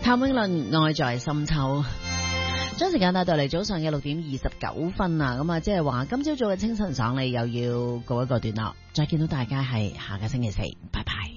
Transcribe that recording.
譚詠麟愛在深秋。將時間帶到嚟早上嘅6:29啊，咁啊，即係話今朝早嘅清晨爽利又要告一個段落，再見到大家係下個星期四，拜拜。